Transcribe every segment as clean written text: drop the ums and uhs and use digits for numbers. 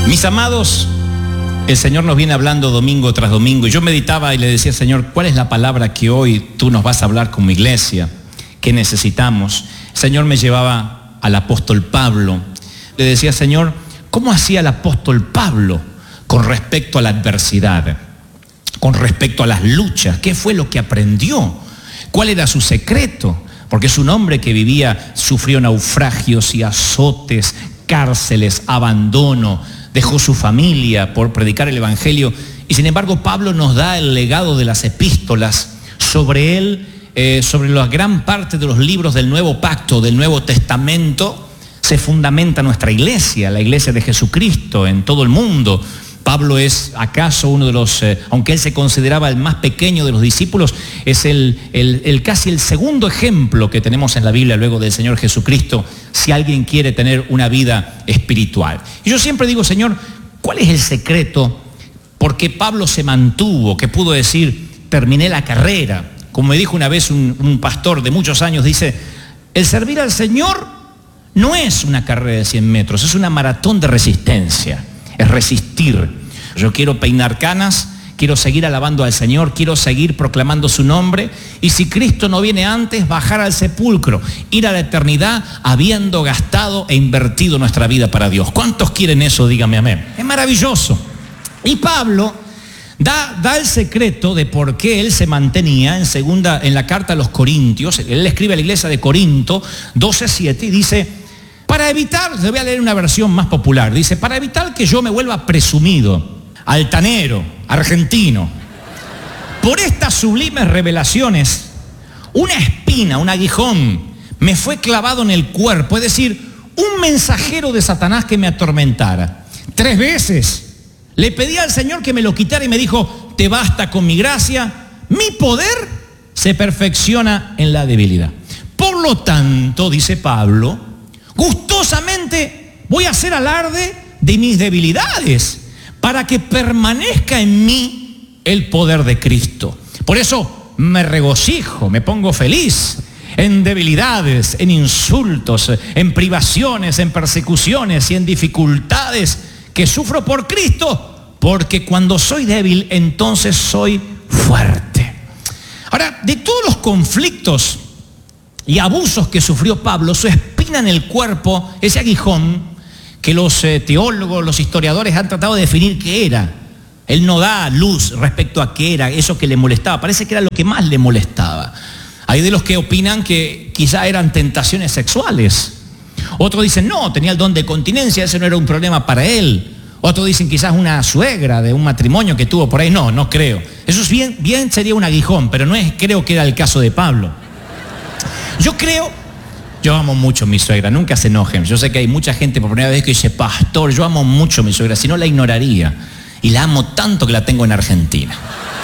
Mis amados, el Señor nos viene hablando domingo tras domingo y yo meditaba y le decía, Señor, ¿cuál es la palabra que hoy tú nos vas a hablar como iglesia? ¿Qué necesitamos? El Señor me llevaba al apóstol Pablo. Le decía, Señor, ¿cómo hacía el apóstol Pablo con respecto a la adversidad? Con respecto a las luchas, ¿qué fue lo que aprendió? ¿Cuál era su secreto? Porque es un hombre que sufrió naufragios y azotes, cárceles, abandono, dejó su familia por predicar el evangelio. Y sin embargo, Pablo nos da el legado de las epístolas sobre él, sobre la gran parte de los libros del Nuevo Pacto, del Nuevo Testamento, se fundamenta nuestra iglesia, la iglesia de Jesucristo en todo el mundo. Pablo es acaso uno de los, aunque él se consideraba el más pequeño de los discípulos, es casi el segundo ejemplo que tenemos en la Biblia luego del Señor Jesucristo, si alguien quiere tener una vida espiritual. Y yo siempre digo, Señor, ¿cuál es el secreto? Porque Pablo se mantuvo, que pudo decir, terminé la carrera. Como me dijo una vez un pastor de muchos años, dice, el servir al Señor no es una carrera de 100 metros, es una maratón de resistencia. Es resistir. Yo quiero peinar canas, quiero seguir alabando al Señor, quiero seguir proclamando su nombre, y si Cristo no viene antes, bajar al sepulcro, ir a la eternidad habiendo gastado e invertido nuestra vida para Dios. ¿Cuántos quieren eso? Dígame amén. Es maravilloso. Y Pablo da el secreto de por qué él se mantenía en la carta a los Corintios. Él escribe a la iglesia de Corinto 12:7 y dice, para evitar, le voy a leer una versión más popular, dice, para evitar que yo me vuelva presumido, altanero, argentino, por estas sublimes revelaciones, una espina, un aguijón, me fue clavado en el cuerpo, es decir, un mensajero de Satanás que me atormentara. 3 veces le pedí al Señor que me lo quitara y me dijo, te basta con mi gracia, mi poder se perfecciona en la debilidad. Por lo tanto, dice Pablo, gustosamente voy a hacer alarde de mis debilidades para que permanezca en mí el poder de Cristo. Por eso me regocijo, me pongo feliz en debilidades, en insultos, en privaciones, en persecuciones y en dificultades que sufro por Cristo, porque cuando soy débil, entonces soy fuerte. Ahora, de todos los conflictos y abusos que sufrió Pablo, su espina en el cuerpo, ese aguijón que los teólogos, los historiadores han tratado de definir qué era. Él no da luz respecto a qué era eso que le molestaba. Parece que era lo que más le molestaba. Hay de los que opinan que quizá eran tentaciones sexuales. Otros dicen, no, tenía el don de continencia, ese no era un problema para él. Otros dicen quizás una suegra de un matrimonio que tuvo por ahí. No creo. Eso es bien sería un aguijón, pero creo que era el caso de Pablo. Yo amo mucho a mi suegra, nunca se enojen. Yo sé que hay mucha gente por primera vez que dice, pastor, yo amo mucho a mi suegra, si no la ignoraría. Y la amo tanto que la tengo en Argentina.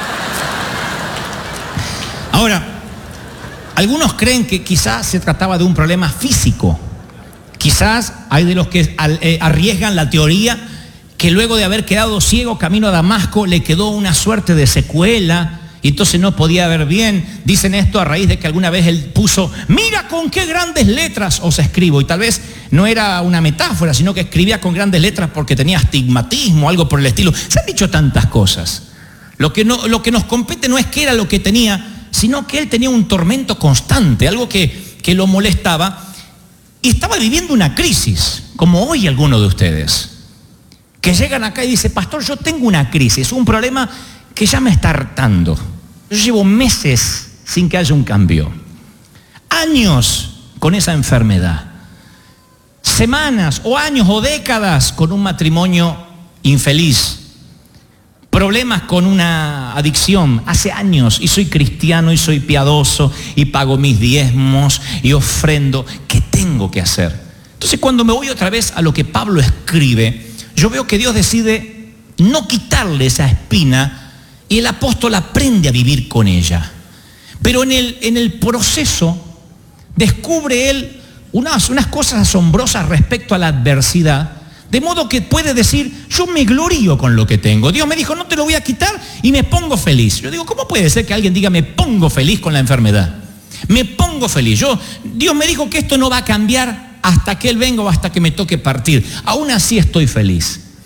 Ahora, algunos creen que quizás se trataba de un problema físico. Quizás hay de los que arriesgan la teoría que luego de haber quedado ciego camino a Damasco le quedó una suerte de secuela y entonces no podía ver bien. Dicen esto a raíz de que alguna vez él puso, mira con qué grandes letras os escribo, y tal vez no era una metáfora, sino que escribía con grandes letras porque tenía astigmatismo o algo por el estilo. Se han dicho tantas cosas. Lo que nos compete no es qué era lo que tenía, sino que él tenía un tormento constante, algo que lo molestaba, y estaba viviendo una crisis, como hoy algunos de ustedes, que llegan acá y dicen, pastor, yo tengo una crisis, un problema que ya me está hartando. Yo llevo meses sin que haya un cambio, años con esa enfermedad, semanas o años o décadas con un matrimonio infeliz, problemas con una adicción hace años, y soy cristiano y soy piadoso y pago mis diezmos y ofrendo. ¿Qué tengo que hacer? Entonces, cuando me voy otra vez a lo que Pablo escribe, yo veo que Dios decide no quitarle esa espina y el apóstol aprende a vivir con ella. Pero en el proceso descubre él unas cosas asombrosas respecto a la adversidad, de modo que puede decir, yo me glorío con lo que tengo. Dios me dijo, no te lo voy a quitar y me pongo feliz. Yo digo, ¿cómo puede ser que alguien diga, me pongo feliz con la enfermedad? Me pongo feliz. Dios me dijo que esto no va a cambiar hasta que Él venga o hasta que me toque partir. Aún así estoy feliz.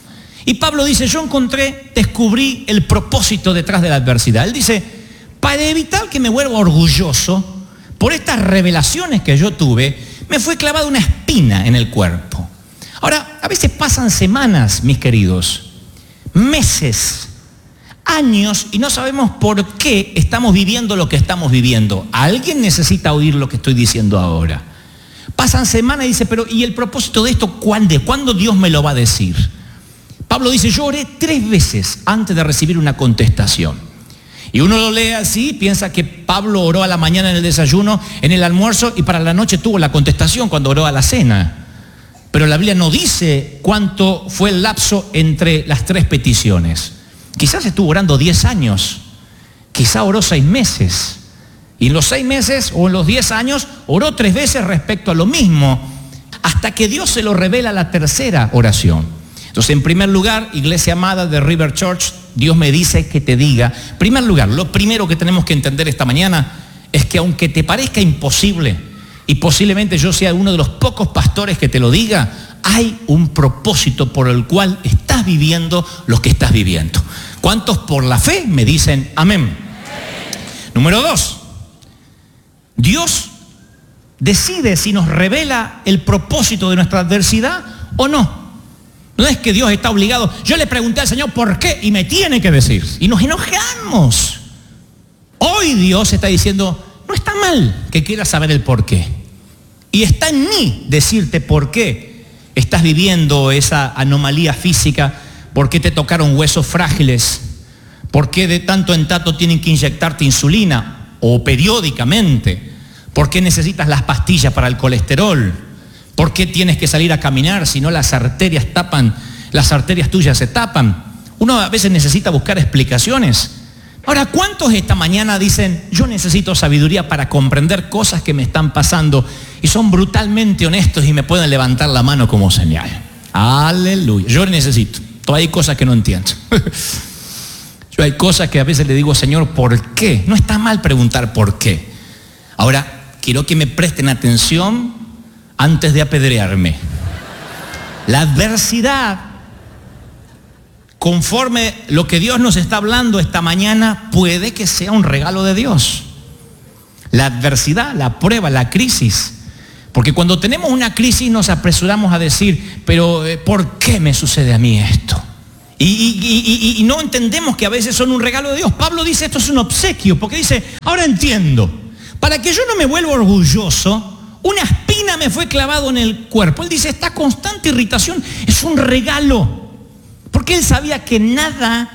Y Pablo dice, descubrí el propósito detrás de la adversidad. Él dice, para evitar que me vuelva orgulloso, por estas revelaciones que yo tuve, me fue clavada una espina en el cuerpo. Ahora, a veces pasan semanas, mis queridos, meses, años, y no sabemos por qué estamos viviendo lo que estamos viviendo. Alguien necesita oír lo que estoy diciendo ahora. Pasan semanas y dice, pero ¿y el propósito de esto cuándo Dios me lo va a decir? Pablo dice, yo oré 3 veces antes de recibir una contestación. Y uno lo lee así, piensa que Pablo oró a la mañana en el desayuno, en el almuerzo, y para la noche tuvo la contestación cuando oró a la cena. Pero la Biblia no dice cuánto fue el lapso entre las 3 peticiones. Quizás estuvo orando 10 años, quizás oró 6 meses. Y en los 6 meses o en los 10 años oró 3 veces respecto a lo mismo, hasta que Dios se lo revela la tercera oración. Entonces, en primer lugar, iglesia amada de River Church, Dios me dice que te diga, en primer lugar, lo primero que tenemos que entender esta mañana es que aunque te parezca imposible, y posiblemente yo sea uno de los pocos pastores que te lo diga, hay un propósito por el cual estás viviendo lo que estás viviendo. ¿Cuántos por la fe me dicen amén? Número 2, Dios decide si nos revela el propósito de nuestra adversidad o no. No es que Dios está obligado. Yo le pregunté al Señor por qué y me tiene que decir. Y nos enojamos. Hoy Dios está diciendo, no está mal que quieras saber el por qué. Y está en mí decirte por qué estás viviendo esa anomalía física, por qué te tocaron huesos frágiles, por qué de tanto en tanto tienen que inyectarte insulina o periódicamente, por qué necesitas las pastillas para el colesterol. ¿Por qué tienes que salir a caminar si no las arterias tuyas se tapan? Uno a veces necesita buscar explicaciones. Ahora, ¿cuántos esta mañana dicen, yo necesito sabiduría para comprender cosas que me están pasando? Y son brutalmente honestos y me pueden levantar la mano como señal. Aleluya. Yo necesito. Todavía hay cosas que no entiendo. Yo hay cosas que a veces le digo, Señor, ¿por qué? No está mal preguntar por qué. Ahora, quiero que me presten atención antes de apedrearme. La adversidad, conforme lo que Dios nos está hablando esta mañana, puede que sea un regalo de Dios. La adversidad, la prueba, la crisis. Porque cuando tenemos una crisis nos apresuramos a decir, pero ¿por qué me sucede a mí esto? Y no entendemos que a veces son un regalo de Dios. Pablo dice, esto es un obsequio, porque dice, ahora entiendo, para que yo no me vuelva orgulloso, una espina me fue clavado en el cuerpo. Él dice, esta constante irritación es un regalo. Porque él sabía que nada,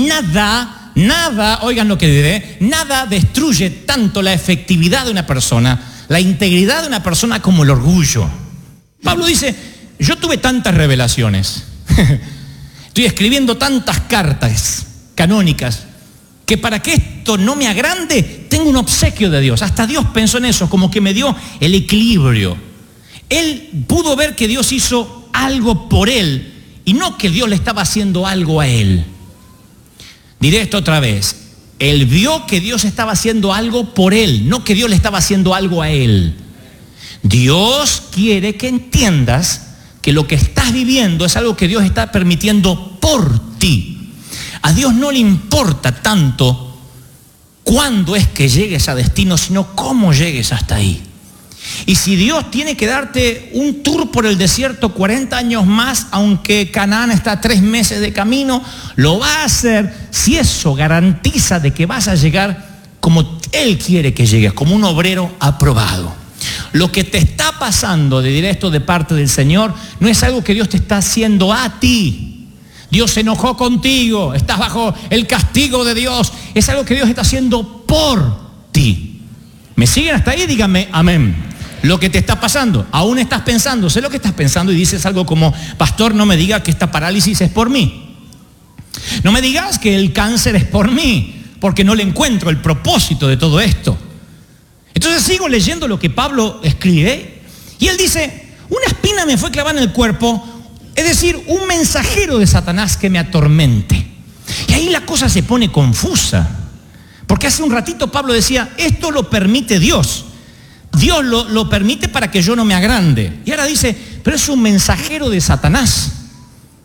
oigan lo que diré, nada destruye tanto la efectividad de una persona, la integridad de una persona como el orgullo. Pablo dice, yo tuve tantas revelaciones, estoy escribiendo tantas cartas canónicas, que para que esto no me agrande, tengo un obsequio de Dios. Hasta Dios pensó en eso, como que me dio el equilibrio. Él pudo ver que Dios hizo algo por él, y no que Dios le estaba haciendo algo a él. Diré esto otra vez. Él vio que Dios estaba haciendo algo por él, no que Dios le estaba haciendo algo a él. Dios quiere que entiendas que lo que estás viviendo es algo que Dios está permitiendo por ti. A Dios no le importa tanto cuándo es que llegues a destino, sino cómo llegues hasta ahí. Y si Dios tiene que darte un tour por el desierto 40 años más, aunque Canaán está a 3 meses de camino, lo va a hacer si eso garantiza de que vas a llegar como Él quiere que llegues, como un obrero aprobado. Lo que te está pasando, de directo de parte del Señor, no es algo que Dios te está haciendo a ti. Dios se enojó contigo, estás bajo el castigo de Dios. Es algo que Dios está haciendo por ti. ¿Me siguen hasta ahí? Díganme amén. Lo que te está pasando, aún estás pensando, sé lo que estás pensando y dices algo como, pastor, no me diga que esta parálisis es por mí. No me digas que el cáncer es por mí, porque no le encuentro el propósito de todo esto. Entonces sigo leyendo lo que Pablo escribe y él dice, una espina me fue clavada en el cuerpo, es decir, un mensajero de Satanás que me atormente. Y ahí la cosa se pone confusa, porque hace un ratito Pablo decía, esto lo permite Dios. Dios lo permite para que yo no me agrande. Y ahora dice, pero es un mensajero de Satanás.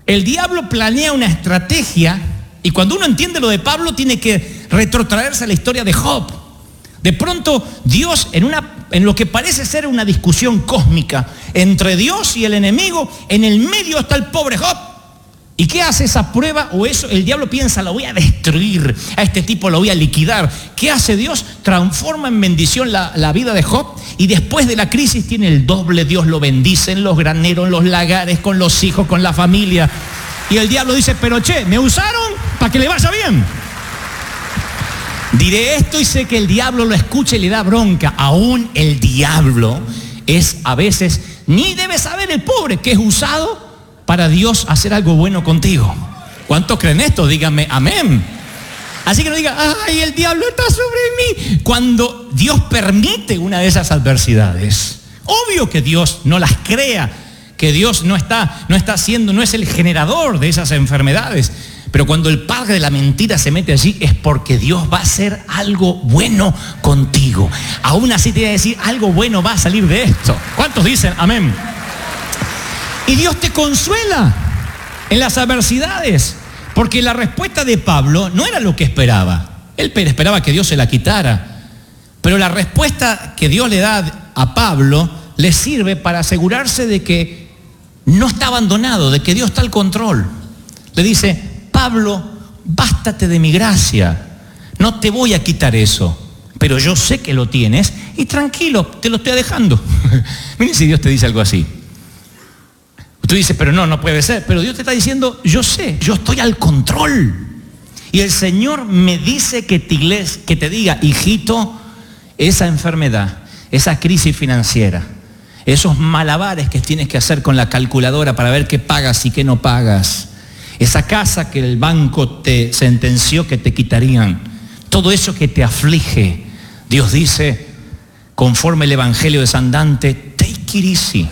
El diablo planea una estrategia, y cuando uno entiende lo de Pablo, tiene que retrotraerse a la historia de Job. De pronto, Dios, en lo que parece ser una discusión cósmica entre Dios y el enemigo, en el medio está el pobre Job. ¿Y qué hace esa prueba o eso? El diablo piensa, lo voy a destruir, a este tipo lo voy a liquidar. ¿Qué hace Dios? Transforma en bendición la vida de Job, y después de la crisis tiene el doble. Dios lo bendice en los graneros, en los lagares, con los hijos, con la familia. Y el diablo dice, pero me usaron para que le vaya bien. Diré esto y sé que el diablo lo escucha y le da bronca. Aún el diablo es a veces, ni debe saber el pobre, que es usado para Dios hacer algo bueno contigo. ¿Cuántos creen esto? Díganme amén. Así que no digan, ay, el diablo está sobre mí. Cuando Dios permite una de esas adversidades, obvio que Dios no las crea, que Dios no es el generador de esas enfermedades. Pero cuando el padre de la mentira se mete allí, es porque Dios va a hacer algo bueno contigo. Aún así te voy a decir, algo bueno va a salir de esto. ¿Cuántos dicen amén? Y Dios te consuela en las adversidades, porque la respuesta de Pablo no era lo que esperaba. Él esperaba que Dios se la quitara, pero la respuesta que Dios le da a Pablo le sirve para asegurarse de que no está abandonado, de que Dios está al control. Le dice, Pablo, bástate de mi gracia, no te voy a quitar eso, pero yo sé que lo tienes y tranquilo, te lo estoy dejando. Miren si Dios te dice algo así. Tú dices, pero no puede ser. Pero Dios te está diciendo, yo sé, yo estoy al control. Y el Señor me dice que te diga, hijito, esa enfermedad, esa crisis financiera, esos malabares que tienes que hacer con la calculadora para ver qué pagas y qué no pagas, esa casa que el banco te sentenció que te quitarían, todo eso que te aflige, Dios dice, conforme el Evangelio de San Dante, take it easy.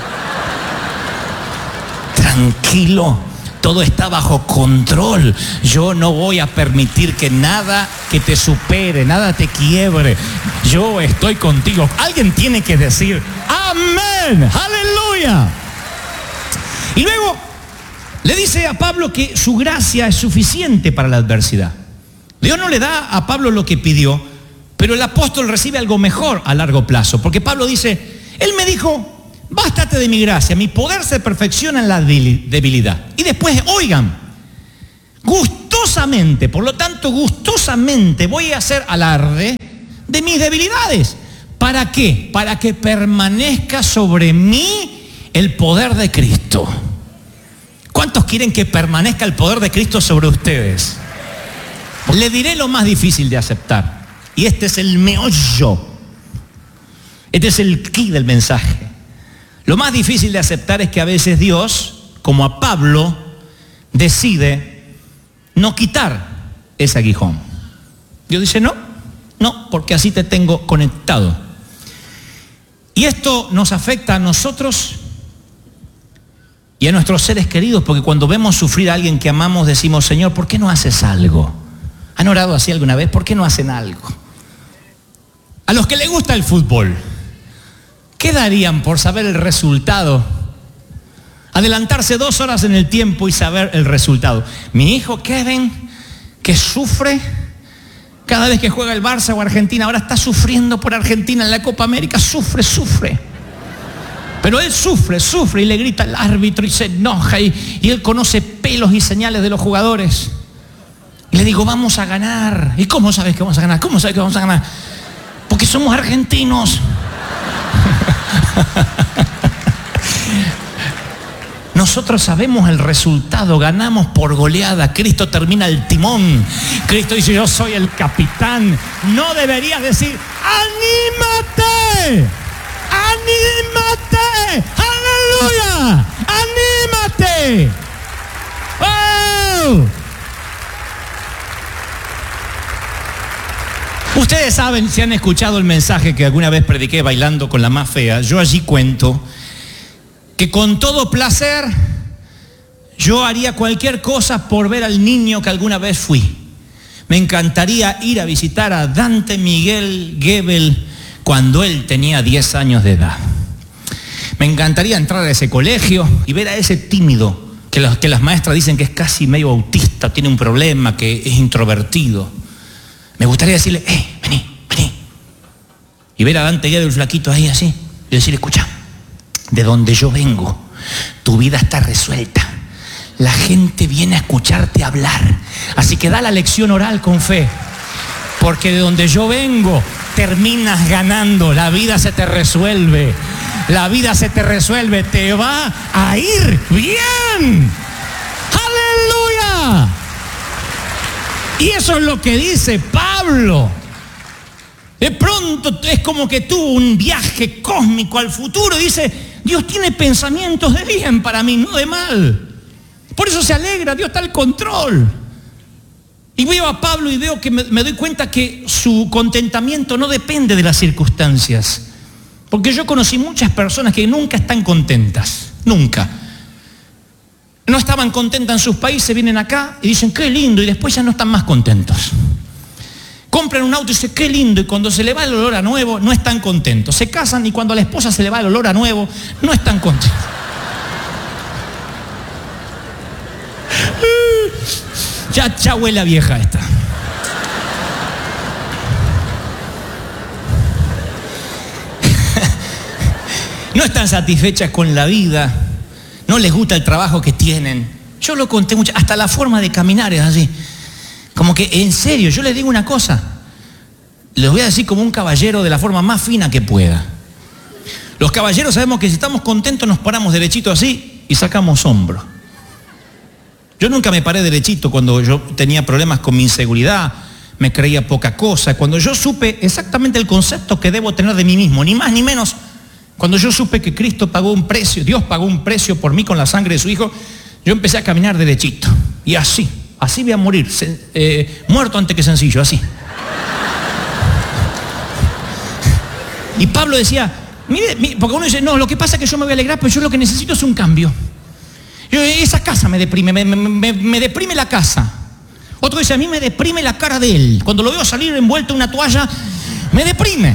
Tranquilo, todo está bajo control. Yo no voy a permitir que nada que te supere, nada te quiebre. Yo estoy contigo. Alguien tiene que decir, amén, aleluya. Y luego le dice a Pablo que su gracia es suficiente para la adversidad. Dios no le da a Pablo lo que pidió, pero el apóstol recibe algo mejor a largo plazo. Porque Pablo dice, él me dijo, bástate de mi gracia, mi poder se perfecciona en la debilidad. Y después, oigan, gustosamente, por lo tanto, gustosamente voy a hacer alarde de mis debilidades. ¿Para qué? Para que permanezca sobre mí el poder de Cristo. ¿Cuántos quieren que permanezca el poder de Cristo sobre ustedes? Le diré lo más difícil de aceptar. Y este es el meollo. Este es el quid del mensaje. Lo más difícil de aceptar es que a veces Dios, como a Pablo, decide no quitar ese aguijón. Dios dice, no, porque así te tengo conectado. Y esto nos afecta a nosotros y a nuestros seres queridos, porque cuando vemos sufrir a alguien que amamos, decimos, Señor, ¿por qué no haces algo? ¿Han orado así alguna vez? ¿Por qué no hacen algo? A los que les gusta el fútbol, ¿qué darían por saber el resultado? Adelantarse 2 horas en el tiempo y saber el resultado. Mi hijo Kevin, que sufre cada vez que juega el Barça o Argentina, ahora está sufriendo por Argentina en la Copa América, sufre. Pero él sufre y le grita al árbitro y se enoja y él conoce pelos y señales de los jugadores. Y le digo, vamos a ganar. ¿Y cómo sabes que vamos a ganar? ¿Cómo sabes que vamos a ganar? Porque somos argentinos. Nosotros sabemos el resultado, ganamos por goleada. Cristo termina el timón. Cristo dice, yo soy el capitán. No deberías decir, ¡anímate! ¡Anímate! ¡Aleluya! ¡Anímate! ¡Oh! Ustedes saben, si han escuchado el mensaje que alguna vez prediqué bailando con la más fea, yo allí cuento que con todo placer yo haría cualquier cosa por ver al niño que alguna vez fui. Me encantaría ir a visitar a Dante Miguel Gebel cuando él tenía 10 años de edad. Me encantaría entrar a ese colegio y ver a ese tímido que las maestras dicen que es casi medio autista, tiene un problema, que es introvertido. Me gustaría decirle, vení. Y ver a Dante Guedo, el flaquito ahí así, y decirle, escucha, de donde yo vengo, tu vida está resuelta. La gente viene a escucharte hablar. Así que da la lección oral con fe. Porque de donde yo vengo, terminas ganando. La vida se te resuelve. La vida se te resuelve. Te va a ir bien. ¡Aleluya! Y eso es lo que dice Pablo. De pronto es como que tuvo un viaje cósmico al futuro y dice, Dios tiene pensamientos de bien para mí, no de mal. Por eso se alegra, Dios está al control. Y veo a Pablo y veo que me doy cuenta que su contentamiento no depende de las circunstancias. Porque yo conocí muchas personas que nunca están contentas, nunca. No estaban contentas en sus países, vienen acá y dicen, qué lindo, y después ya no están más contentos. Compran un auto y dicen, qué lindo, y cuando se le va el olor a nuevo, no están contentos. Se casan y cuando a la esposa se le va el olor a nuevo, no están contentos. Ya huele a vieja esta. No están satisfechas con la vida, no les gusta el trabajo que tienen. Yo lo conté mucho, hasta la forma de caminar es así. Como que, en serio, yo les digo una cosa, les voy a decir como un caballero de la forma más fina que pueda. Los caballeros sabemos que si estamos contentos nos paramos derechito así y sacamos hombro. Yo nunca me paré derechito cuando yo tenía problemas con mi inseguridad, me creía poca cosa. Cuando yo supe exactamente el concepto que debo tener de mí mismo, ni más ni menos, cuando yo supe que Cristo pagó un precio, Dios pagó un precio por mí con la sangre de su Hijo, yo empecé a caminar derechito. Y así voy a morir, muerto antes que sencillo, así. Y Pablo decía, mire, porque uno dice, no, lo que pasa es que yo me voy a alegrar, pero yo lo que necesito es un cambio. Esa casa me deprime, me deprime la casa. Otro dice, a mí me deprime la cara de él. Cuando lo veo salir envuelto en una toalla, me deprime.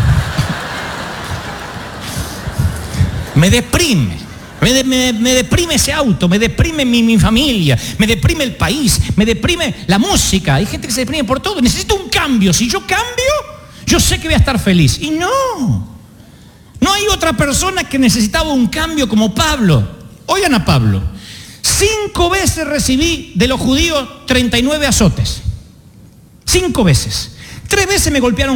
Me deprime. Me deprime ese auto, me deprime mi familia, me deprime el país, me deprime la música. Hay gente que se deprime por todo. Necesito un cambio. Si yo cambio, yo sé que voy a estar feliz. Y no hay otra persona que necesitaba un cambio como Pablo. Oigan a Pablo, 5 veces recibí de los judíos 39 azotes. 5 veces. 3 veces me golpearon